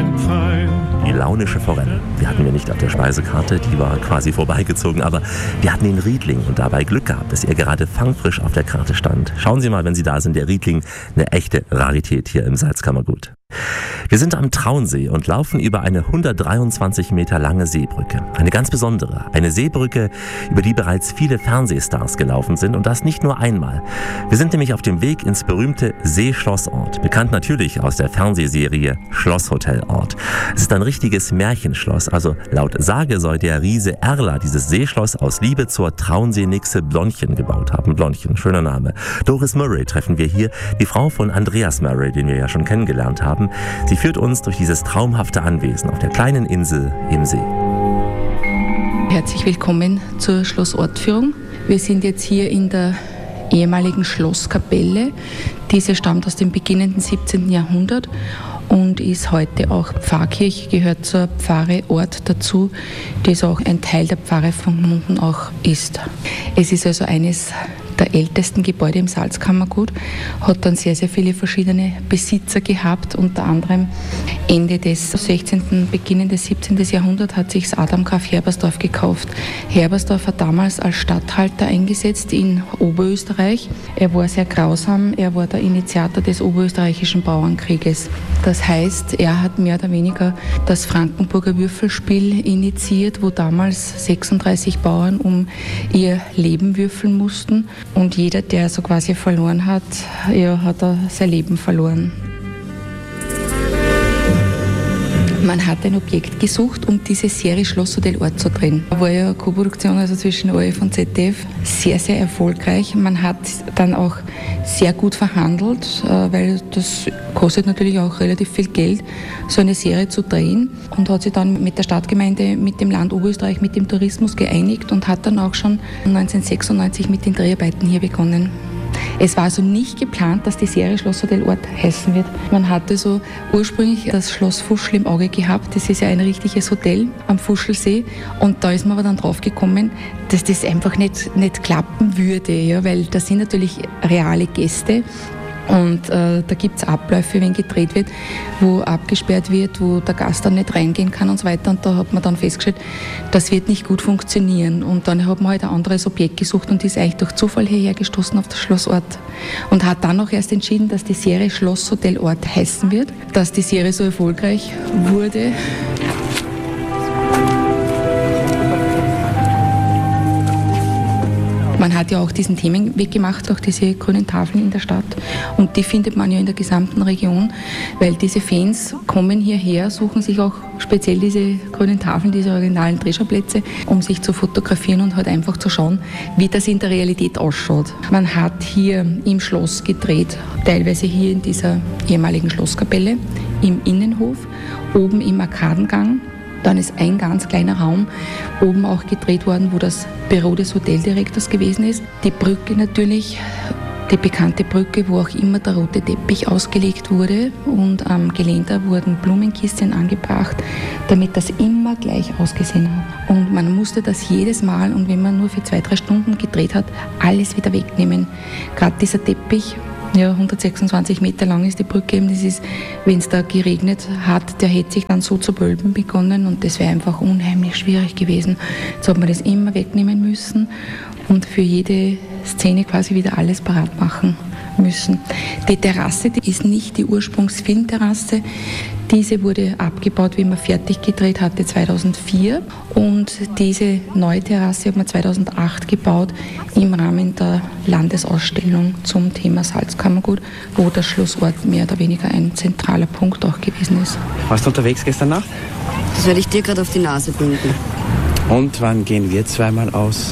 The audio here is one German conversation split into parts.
Die launische Forelle, die hatten wir nicht auf der Speisekarte, die war quasi vorbeigezogen, aber wir hatten den Riedling und dabei Glück gehabt, dass er gerade fangfrisch auf der Karte stand. Schauen Sie mal, wenn Sie da sind, der Riedling, eine echte Rarität hier im Salzkammergut. Wir sind am Traunsee und laufen über eine 123 Meter lange Seebrücke. Eine ganz besondere. Eine Seebrücke, über die bereits viele Fernsehstars gelaufen sind und das nicht nur einmal. Wir sind nämlich auf dem Weg ins berühmte Seeschlossort. Bekannt natürlich aus der Fernsehserie Schlosshotelort. Es ist ein richtiges Märchenschloss. Also laut Sage soll der Riese Erler dieses Seeschloss aus Liebe zur Traunsee-Nixe Blondchen gebaut haben. Blondchen, schöner Name. Doris Murray treffen wir hier, die Frau von Andreas Murray, den wir ja schon kennengelernt haben. Sie führt uns durch dieses traumhafte Anwesen auf der kleinen Insel im See. Herzlich willkommen zur Schlossortführung. Wir sind jetzt hier in der ehemaligen Schlosskapelle. Diese stammt aus dem beginnenden 17. Jahrhundert und ist heute auch Pfarrkirche, gehört zur Pfarre Ort dazu, das auch ein Teil der Pfarre von Gmunden auch ist. Es ist also eines der ältesten Gebäude im Salzkammergut, hat dann sehr, sehr viele verschiedene Besitzer gehabt. Unter anderem Ende des 16., Beginn des 17. Jahrhunderts hat sich das Adam Graf Herbersdorf gekauft. Herbersdorf hat damals als Statthalter eingesetzt in Oberösterreich. Er war sehr grausam, er war der Initiator des Oberösterreichischen Bauernkrieges. Das heißt, er hat mehr oder weniger das Frankenburger Würfelspiel initiiert, wo damals 36 Bauern um ihr Leben würfeln mussten. Und jeder, der so quasi verloren hat, ja, hat er sein Leben verloren. Man hat ein Objekt gesucht, um diese Serie Schlosshotelort zu drehen. Da war ja eine Co-Produktion also zwischen ORF und ZDF sehr, sehr erfolgreich. Man hat dann auch sehr gut verhandelt, weil das kostet natürlich auch relativ viel Geld, so eine Serie zu drehen. Und hat sich dann mit der Stadtgemeinde, mit dem Land Oberösterreich, mit dem Tourismus geeinigt und hat dann auch schon 1996 mit den Dreharbeiten hier begonnen. Es war also nicht geplant, dass die Serie Schlosshotelort heißen wird. Man hatte so ursprünglich das Schloss Fuschl im Auge gehabt. Das ist ja ein richtiges Hotel am Fuschlsee. Und da ist man aber dann drauf gekommen, dass das einfach nicht klappen würde, ja, weil da sind natürlich reale Gäste. Und da gibt es Abläufe, wenn gedreht wird, wo abgesperrt wird, wo der Gast dann nicht reingehen kann und so weiter. Und da hat man dann festgestellt, das wird nicht gut funktionieren. Und dann hat man halt ein anderes Objekt gesucht und ist eigentlich durch Zufall hierher gestoßen auf das Schlossort. Und hat dann auch erst entschieden, dass die Serie Schlosshotelort heißen wird, dass die Serie so erfolgreich wurde. Man hat ja auch diesen Themenweg gemacht, auch diese grünen Tafeln in der Stadt. Und die findet man ja in der gesamten Region, weil diese Fans kommen hierher, suchen sich auch speziell diese grünen Tafeln, diese originalen Drehschauplätze, um sich zu fotografieren und halt einfach zu schauen, wie das in der Realität ausschaut. Man hat hier im Schloss gedreht, teilweise hier in dieser ehemaligen Schlosskapelle, im Innenhof, oben im Arkadengang. Dann ist ein ganz kleiner Raum oben auch gedreht worden, wo das Büro des Hoteldirektors gewesen ist. Die Brücke natürlich, die bekannte Brücke, wo auch immer der rote Teppich ausgelegt wurde. Und am Geländer wurden Blumenkisten angebracht, damit das immer gleich ausgesehen hat. Und man musste das jedes Mal, und wenn man nur für 2-3 Stunden gedreht hat, alles wieder wegnehmen. Gerade dieser Teppich, ja, 126 Meter lang ist die Brücke eben. Das ist, wenn es da geregnet hat, der hätte sich dann so zu wölben begonnen und das wäre einfach unheimlich schwierig gewesen. Jetzt hat man das immer wegnehmen müssen und für jede Szene quasi wieder alles parat machen müssen. Die Terrasse, die ist nicht die Ursprungsfilmterrasse. Diese wurde abgebaut, wie man fertig gedreht hatte, 2004. Und diese neue Terrasse hat man 2008 gebaut im Rahmen der Landesausstellung zum Thema Salzkammergut, wo das Schlossort mehr oder weniger ein zentraler Punkt auch gewesen ist. Warst du unterwegs gestern Nacht? Das werde ich dir gerade auf die Nase binden. Und wann gehen wir zweimal aus?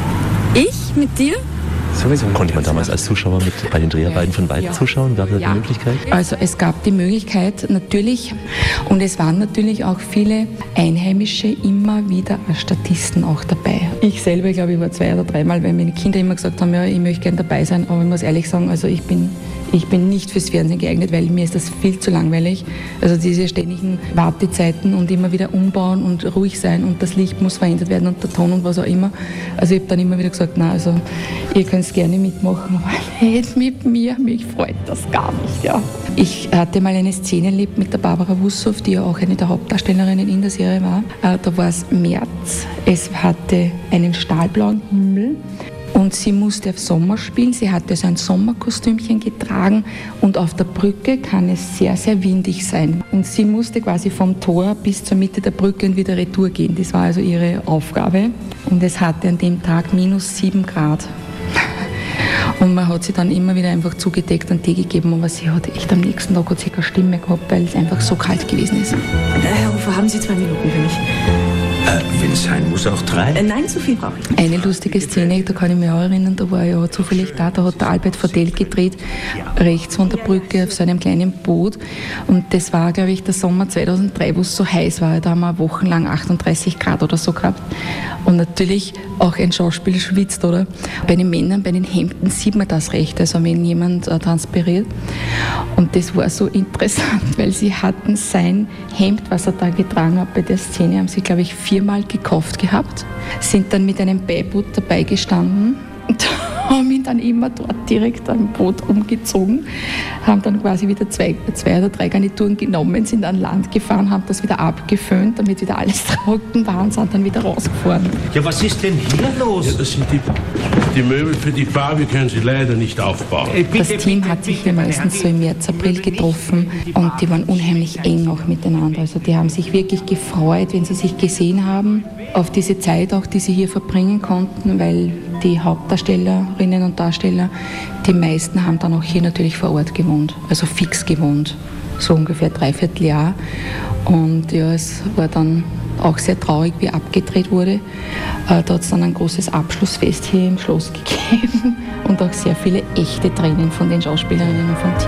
Ich mit dir? Sowieso. Konnte man damals als Zuschauer bei den Dreharbeiten von weitem zuschauen? Gab es da die Möglichkeit? Also es gab die Möglichkeit natürlich und es waren natürlich auch viele Einheimische immer wieder als Statisten auch dabei. Ich selber, glaube ich, war 2 oder 3 Mal, weil meine Kinder immer gesagt haben, ja, ich möchte gerne dabei sein, aber ich muss ehrlich sagen, also ich bin nicht fürs Fernsehen geeignet, weil mir ist das viel zu langweilig. Also diese ständigen Wartezeiten und immer wieder umbauen und ruhig sein und das Licht muss verändert werden und der Ton und was auch immer. Also ich habe dann immer wieder gesagt, na, also ihr könnt gerne mitmachen, aber nicht mit mir, mich freut das gar nicht. Ja. Ich hatte mal eine Szene erlebt mit der Barbara Wussow, die ja auch eine der Hauptdarstellerinnen in der Serie war. Da war es März, es hatte einen stahlblauen Himmel und sie musste auf Sommer spielen. Sie hatte so ein Sommerkostümchen getragen und auf der Brücke kann es sehr, sehr windig sein. Und sie musste quasi vom Tor bis zur Mitte der Brücke und wieder retour gehen. Das war also ihre Aufgabe. Und es hatte an dem Tag -7 Grad. Und man hat sie dann immer wieder einfach zugedeckt und Tee gegeben, aber sie hat echt am nächsten Tag hat sie keine Stimme gehabt, weil es einfach so kalt gewesen ist. Herr Hofer, haben Sie 2 Minuten für mich? Wenn es sein muss, auch 3. Nein, so viel brauche ich. Eine lustige Szene, da kann ich mich auch erinnern, da war ja zufällig da hat der Albert Verdell gedreht, rechts von der Brücke auf so einem kleinen Boot. Und das war, glaube ich, der Sommer 2003, wo es so heiß war. Da haben wir wochenlang 38 Grad oder so gehabt. Und natürlich auch ein Schauspieler schwitzt, oder? Bei den Männern, bei den Hemden sieht man das recht, also wenn jemand transpiriert. Und das war so interessant, weil sie hatten sein Hemd, was er da getragen hat bei der Szene, haben sie, glaube ich, 4-mal gekauft gehabt, sind dann mit einem Beiboot dabei gestanden und haben ihn dann immer dort direkt am Boot umgezogen, haben dann quasi wieder zwei oder drei Garnituren genommen, sind an Land gefahren, haben das wieder abgeföhnt, damit wieder alles trocken war und sind dann wieder rausgefahren. Ja, was ist denn hier los? Ja, das sind die Möbel für die Bar, wir können sie leider nicht aufbauen. Das Team hat sich ja meistens so im März, April getroffen und die waren unheimlich eng auch miteinander. Also die haben sich wirklich gefreut, wenn sie sich gesehen haben, auf diese Zeit auch, die sie hier verbringen konnten, weil die Hauptdarstellerinnen und Darsteller, die meisten haben dann auch hier natürlich vor Ort gewohnt, also fix gewohnt, so ungefähr 3/4 Jahr. Und ja, es war dann auch sehr traurig, wie abgedreht wurde. Da hat es dann ein großes Abschlussfest hier im Schloss gegeben und auch sehr viele echte Tränen von den Schauspielerinnen und vom Team.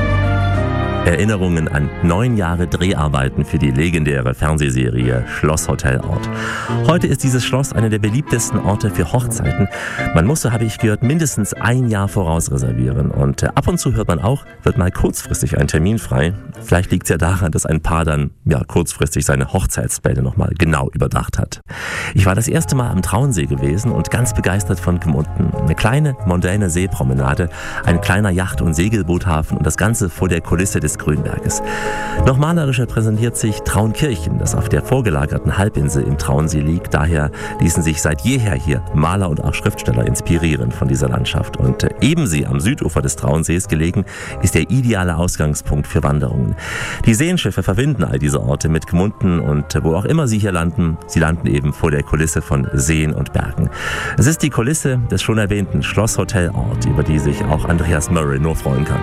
Erinnerungen an 9 Jahre Dreharbeiten für die legendäre Fernsehserie Schloss Hotel Ort. Heute ist dieses Schloss einer der beliebtesten Orte für Hochzeiten. Man muss, so habe ich gehört, mindestens 1 Jahr voraus reservieren. Und ab und zu hört man auch, wird mal kurzfristig ein Termin frei. Vielleicht liegt es ja daran, dass ein Paar dann kurzfristig seine Hochzeitspläne nochmal genau überdacht hat. Ich war das erste Mal am Traunsee gewesen und ganz begeistert von Gmunden. Eine kleine, mondäne Seepromenade, ein kleiner Yacht- und Segelboothafen und das Ganze vor der Kulisse des Grünberges. Noch malerischer präsentiert sich Traunkirchen, das auf der vorgelagerten Halbinsel im Traunsee liegt. Daher ließen sich seit jeher hier Maler und auch Schriftsteller inspirieren von dieser Landschaft. Und Ebensee am Südufer des Traunsees gelegen, ist der ideale Ausgangspunkt für Wanderungen. Die Seenschiffe verbinden all diese Orte mit Gmunden und wo auch immer sie hier landen, sie landen eben vor der Kulisse von Seen und Bergen. Es ist die Kulisse des schon erwähnten Schloss Hotel Ort, über die sich auch Andreas Murray nur freuen kann.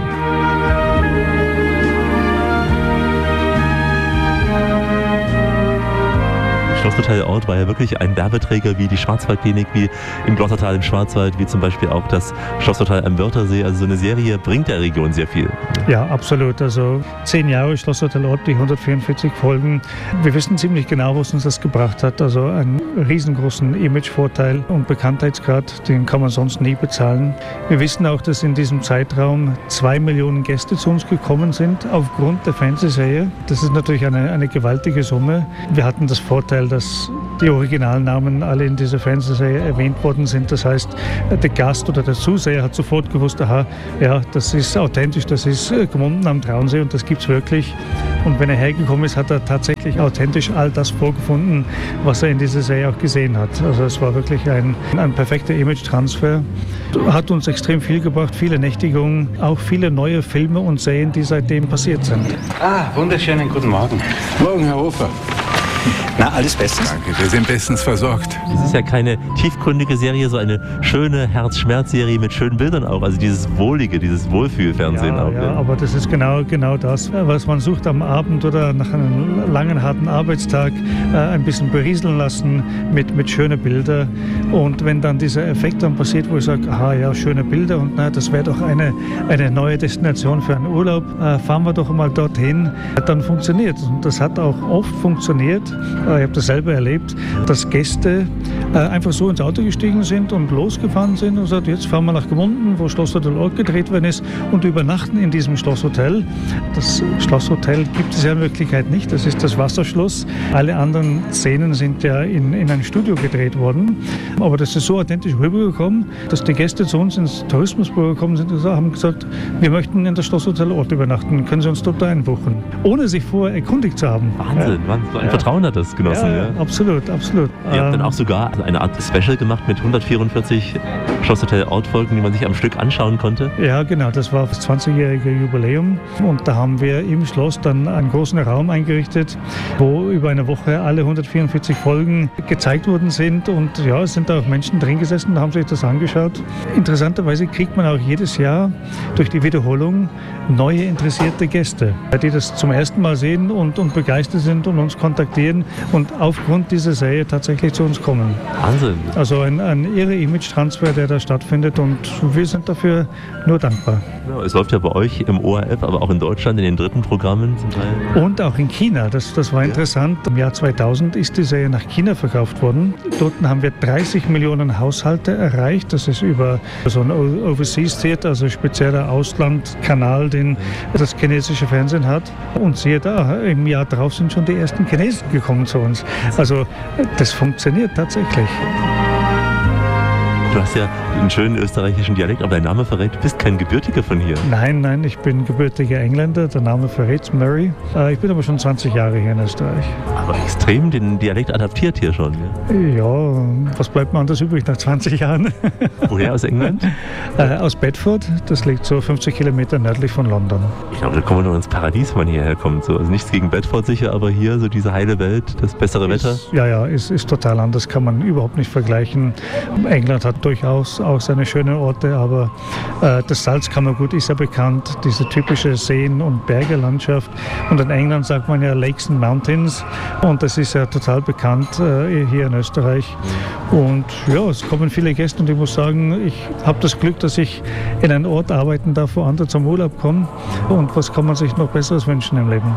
Schloss Hotel Ort war ja wirklich ein Werbeträger wie die Schwarzwaldklinik, wie im Glottertal im Schwarzwald, wie zum Beispiel auch das Schlosshotel am Wörthersee. Also so eine Serie bringt der Region sehr viel. Ja, absolut. Also 10 Jahre Schloss Hotel Ort, die 144 Folgen. Wir wissen ziemlich genau, was uns das gebracht hat. Also einen riesengroßen Imagevorteil und Bekanntheitsgrad, den kann man sonst nie bezahlen. Wir wissen auch, dass in diesem Zeitraum 2 Millionen Gäste zu uns gekommen sind aufgrund der Fernsehserie. Das ist natürlich eine gewaltige Summe. Wir hatten das Vorteil, dass die Originalnamen alle in dieser Fernsehserie erwähnt worden sind. Das heißt, der Gast oder der Zuseher hat sofort gewusst, aha, ja, das ist authentisch, das ist Gmunden am Traunsee und das gibt's wirklich. Und wenn er hergekommen ist, hat er tatsächlich authentisch all das vorgefunden, was er in dieser Serie auch gesehen hat. Also es war wirklich ein perfekter Image-Transfer. Hat uns extrem viel gebracht, viele Nächtigungen, auch viele neue Filme und Serien, die seitdem passiert sind. Wunderschönen guten Morgen. Morgen, Herr Hofer. Na, alles bestens? Danke, wir sind bestens versorgt. Es ist ja keine tiefgründige Serie, so eine schöne Herz-Schmerz-Serie mit schönen Bildern auch. Also dieses wohlige, dieses Wohlfühlfernsehen auch. Ja, aber das ist genau das, was man sucht am Abend oder nach einem langen, harten Arbeitstag, ein bisschen berieseln lassen mit schönen Bildern. Und wenn dann dieser Effekt dann passiert, wo ich sage, aha, ja, schöne Bilder und das wäre doch eine neue Destination für einen Urlaub, fahren wir doch mal dorthin, dann funktioniert. Und das hat auch oft funktioniert. Ich habe das selber erlebt, dass Gäste einfach so ins Auto gestiegen sind und losgefahren sind und gesagt, jetzt fahren wir nach Gmunden, wo Schlosshotel Orb gedreht worden ist und übernachten in diesem Schlosshotel. Das Schlosshotel gibt es ja in Wirklichkeit nicht, das ist das Wasserschloss. Alle anderen Szenen sind ja in ein Studio gedreht worden, aber das ist so authentisch rübergekommen, dass die Gäste zu uns ins Tourismusbüro gekommen sind und haben gesagt, wir möchten in das Schlosshotel Orb übernachten, können Sie uns dort einbuchen, ohne sich vorher erkundigt zu haben. Wahnsinn, so ein Vertrauen hat das genossen. Ja, absolut, absolut. Ihr habt dann auch sogar eine Art Special gemacht mit 144 Schlosshotel Orb-Folgen, die man sich am Stück anschauen konnte. Ja, genau, das war das 20-jährige Jubiläum und da haben wir im Schloss dann einen großen Raum eingerichtet, wo über eine Woche alle 144 Folgen gezeigt worden sind und ja, es sind da auch Menschen drin gesessen und haben sich das angeschaut. Interessanterweise kriegt man auch jedes Jahr durch die Wiederholung neue interessierte Gäste, die das zum ersten Mal sehen und begeistert sind und uns kontaktieren und aufgrund dieser Serie tatsächlich zu uns kommen. Wahnsinn. Also ein irre Image-Transfer, der da stattfindet und wir sind dafür nur dankbar. Ja, es läuft ja bei euch im ORF, aber auch in Deutschland in den dritten Programmen zum Teil. Und auch in China, das war interessant. Im Jahr 2000 ist die Serie nach China verkauft worden. Dort haben wir 30 Millionen Haushalte erreicht. Das ist über so ein Overseas Theater, also spezieller Auslandkanal, den das chinesische Fernsehen hat. Und siehe da, im Jahr darauf sind schon die ersten Chinesen gekommen zu uns. Also das funktioniert tatsächlich. Du hast ja einen schönen österreichischen Dialekt, aber dein Name verrät, du bist kein Gebürtiger von hier. Nein, ich bin gebürtiger Engländer, der Name verrät's, Murray. Ich bin aber schon 20 Jahre hier in Österreich. Aber extrem den Dialekt adaptiert hier schon, ja? Ja, was bleibt mir anders übrig nach 20 Jahren? Woher aus England? Aus Bedford, das liegt so 50 Kilometer nördlich von London. Ich glaube, da kommen wir nur ins Paradies, wenn man hierher kommt. So. Also nichts gegen Bedford sicher, aber hier so diese heile Welt, das bessere Wetter. Ja, ist total anders, kann man überhaupt nicht vergleichen. England hat durchaus auch seine schönen Orte, aber das Salzkammergut ist ja bekannt, diese typische Seen- und Bergelandschaft. Und in England sagt man ja Lakes and Mountains und das ist ja total bekannt hier in Österreich. Und ja, es kommen viele Gäste und ich muss sagen, ich habe das Glück, dass ich in einem Ort arbeiten darf, wo andere zum Urlaub kommen. Und was kann man sich noch Besseres wünschen im Leben?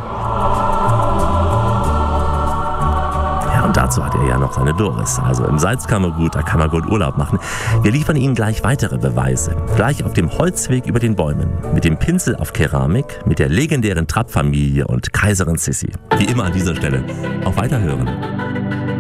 Und dazu hat er ja noch seine Doris. Also im Salzkammergut, da kann man gut Urlaub machen. Wir liefern Ihnen gleich weitere Beweise. Gleich auf dem Holzweg über den Bäumen. Mit dem Pinsel auf Keramik, mit der legendären Trapp-Familie und Kaiserin Sissi. Wie immer an dieser Stelle. Auf Weiterhören.